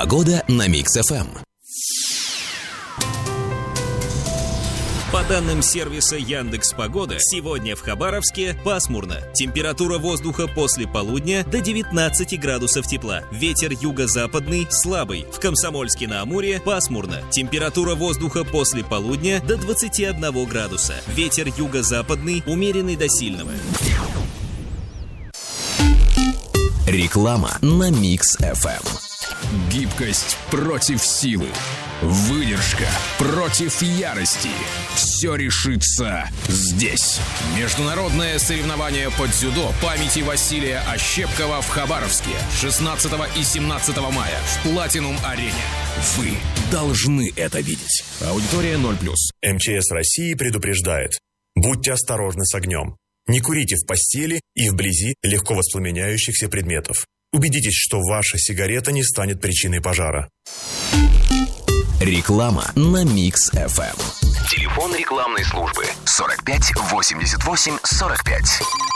Погода на Микс-ФМ. По данным сервиса Яндекс.Погода, сегодня в Хабаровске пасмурно. Температура воздуха после полудня до 19 градусов тепла. Ветер юго-западный слабый. В Комсомольске-на-Амуре пасмурно. Температура воздуха после полудня до 21 градуса. Ветер юго-западный умеренный до сильного. Реклама на Микс-ФМ. Гибкость против силы. Выдержка против ярости. Все решится здесь. Международное соревнование по дзюдо памяти Василия Ощепкова в Хабаровске 16 и 17 мая в Платинум-арене. Вы должны это видеть. Аудитория 0+. МЧС России предупреждает. Будьте осторожны с огнем. Не курите в постели и вблизи легко воспламеняющихся предметов. Убедитесь, что ваша сигарета не станет причиной пожара. Реклама на Микс-ФМ. Телефон рекламной службы 45 88 45.